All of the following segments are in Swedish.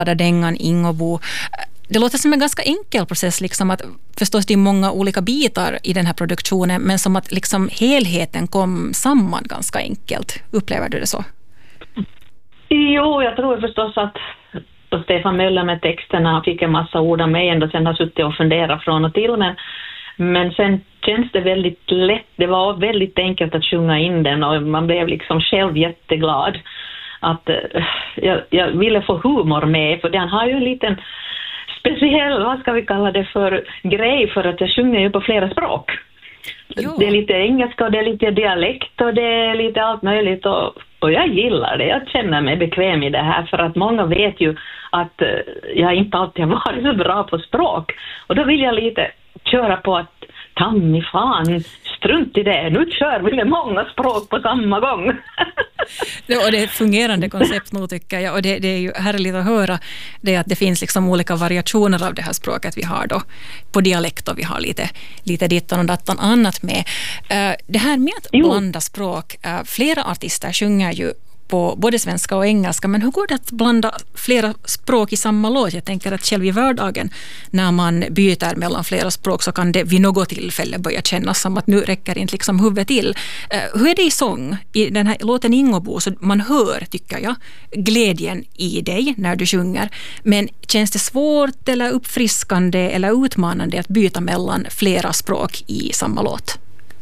dängan Ingobo. Det låter som en ganska enkel process, liksom att förstås det är många olika bitar i den här produktionen, men som att liksom helheten kom samman ganska enkelt. Upplever du det så? Jo, jag tror förstås att Stefan Möller med texterna fick en massa ord av mig ändå, sen har suttit och funderat från och till, men sen känns det väldigt lätt. Det var väldigt enkelt att sjunga in den och man blev liksom själv jätteglad att jag ville få humor med, för den har ju en liten speciell, vad ska vi kalla det för, grej, för att jag sjunger ju på flera språk. Jo. Det är lite engelska och det är lite dialekt och det är lite allt möjligt och jag gillar det. Jag känner mig bekväm i det här, för att många vet ju att jag inte alltid har varit så bra på språk. Och då vill jag lite köra på att Tammy fan, strunt i det. Nu kör vi med många språk på samma gång. Och det är ett fungerande koncept nog, tycker jag. Och det är ju härligt att höra det, att det finns liksom olika variationer av det här språket vi har då. På dialekt, och vi har lite dittan och dattan annat med. Det här med att blanda språk. Flera artister sjunger ju på både svenska och engelska, men hur går det att blanda flera språk i samma låt? Jag tänker att själv i vardagen när man byter mellan flera språk så kan det vid något tillfälle börja kännas som att nu räcker inte liksom huvudet till. Hur är det i sång? I den här låten Ingobo, så man hör, tycker jag, glädjen i dig när du sjunger, men känns det svårt eller uppfriskande eller utmanande att byta mellan flera språk i samma låt?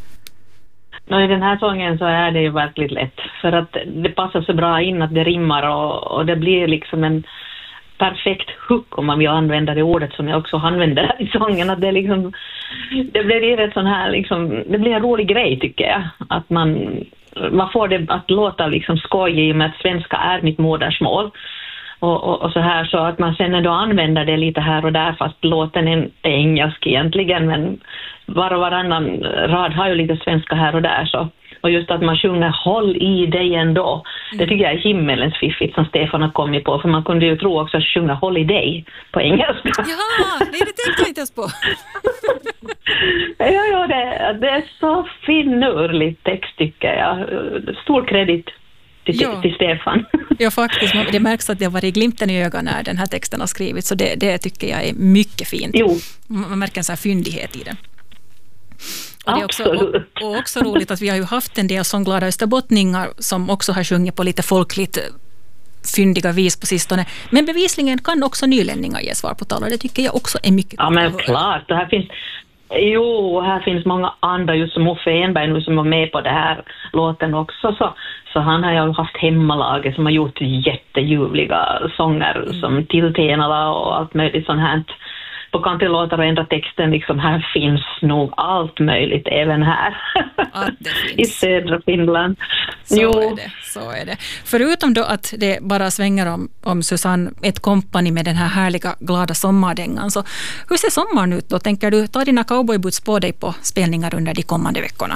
I den här sången så är det ju verkligt lätt, för att det passar så bra in att det rimmar och det blir liksom en perfekt hook, om man vill använda det ordet som jag också använder i sången, att det liksom, det blir ett sån här liksom, det blir en rolig grej, tycker jag, att man får det att låta liksom skoj i och med att svenska är mitt modersmål. Och så här, så att man sen ändå använder det lite här och där, fast låten är engelsk egentligen, men var och varannan rad har ju lite svenska här och där, så. Och just att man sjunger håll i dig ändå, det tycker jag är himmelens fiffigt som Stefan har kommit på, för man kunde ju tro också att sjunga håll i dig på engelska. Ja, det tänkte jag inte ens på. Ja, det är så finurligt text, tycker jag. Stor kredit till Stefan. Ja, faktiskt. Det märks att det har varit glimten i ögonen när den här texten har skrivits, så det tycker jag är mycket fint. Jo. Man märker en sån här fyndighet i den. Och det är också roligt att vi har ju haft en del sångglada österbottningar som också har sjungit på lite folkligt fyndiga vis på sistone. Men bevisligen kan också nylänningar ge svar på tal, och det tycker jag också är mycket. Ja, men klart. Det här finns många andra, just som Uffe Enberg nu, som var med på det här låten också, så han har ju haft hemmalaget som har gjort jätteljuvliga sånger som Tilltenala och allt möjligt sånt här. På country-låtar och ändra texten, liksom, här finns nog allt möjligt även här. I södra Finland. Så är det. Förutom då att det bara svänger om Susanne, ett kompani med den här härliga glada sommardängan, så hur ser sommaren ut då? Tänker du ta dina cowboyboots på dig på spelningar under de kommande veckorna?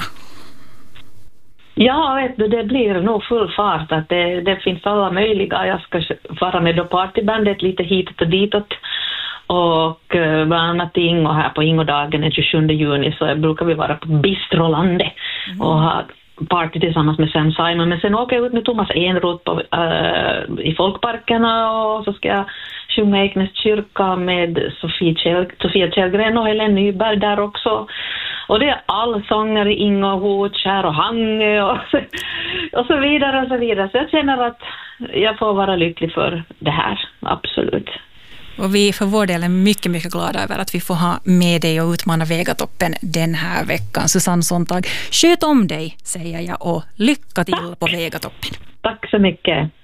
Ja, vet du, det blir nog full fart. Att det finns alla möjliga. Jag ska vara med då partybandet lite hitåt och ditåt. Och bland annat i Ingo här på Ingodagen den 27 juni så brukar vi vara på Bistrolande och ha party tillsammans med Sam Simon. Men sen åker jag ut med Thomas Enroth i folkparkerna, och så ska jag sjunga Eknäs kyrka med Sofia Källgren och Helen Nyberg där också. Och det är allsångare i Ingo, Hotskär och Hangö och så vidare och så vidare. Så jag känner att jag får vara lycklig för det här, absolut. Och vi för vår del är mycket, mycket glada över att vi får ha med dig och utmana Vegatoppen den här veckan. Susanne Sontag, sköt om dig, säger jag, och lycka till på Vegatoppen. Tack så mycket.